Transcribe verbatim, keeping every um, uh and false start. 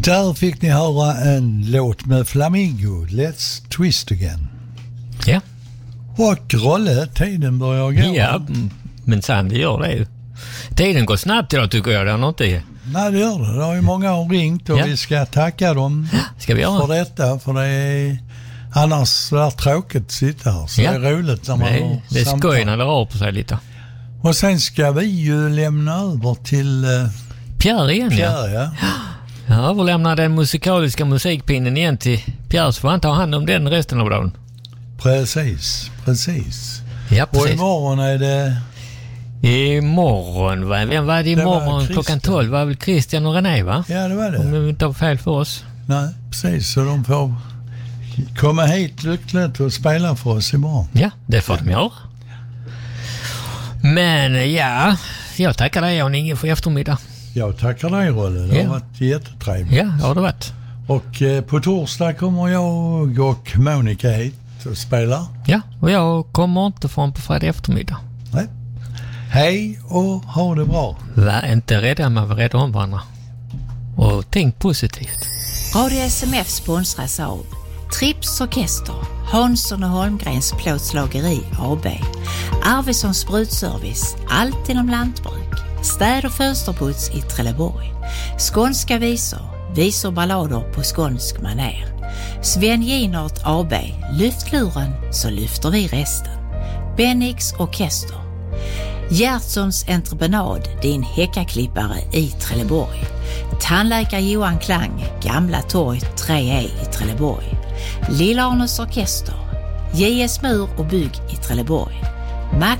Där fick ni höra en låt med Flamingo, Let's Twist Again. Ja. Och Rolle, tiden börjar gå. Ja, men sen det gör det ju. Tiden går snabbt idag tycker jag, det är något i. Nej, det gör det. Det har ju många har ringt och ja. vi ska tacka dem ska vi göra? för detta. För det är annars är det tråkigt att sitta här. Så ja. det är roligt när man det, har det är samtal. skoj när det rör på sig lite. Och sen ska vi ju lämna över till uh, Pierre igen. Pierre, ja. ja. Jag överlämnar den musikaliska musikpinnen igen till Pierre, så får han ta hand om den resten av dagen. Precis, precis. Ja, precis. Och imorgon är det... Imorgon, va? Vem var det imorgon? Det var klockan tolv var väl Christian och René, va? Ja, det var det. Om det inte var fel för oss. Nej, precis. Så de får komma hit lyckligt och spela för oss imorgon. Ja, det får de göra. Men ja, jag tackar dig och Inge för eftermiddag. Jag tackar dig, Rolle. Det ja. har varit jättetrevligt. Ja, det har det varit. Och eh, på torsdag kommer jag och Monica hit och spela. Ja, och jag kommer inte från på fredag eftermiddag. Nej. Hej och ha det bra. Var inte rädda, men var rädda om varandra. Och tänk positivt. Radio S M F sponsras av Trips Orkester, Hansson och Holmgrens plåtslageri A B, Arvidssons sprutservice, allt inom lantbruk, städ- och fönsterputs i Trelleborg, skånska visor, visor ballader på skånsk maner, Sven Ginert A B, lyft luren så lyfter vi resten, Bennix Orkester, Gertsons entreprenad, din häckaklippare i Trelleborg, tandläkare Johan Klang, Gamla torg tre E i Trelleborg, Lilla Arnes Orkester, J S Mur och bygg i Trelleborg,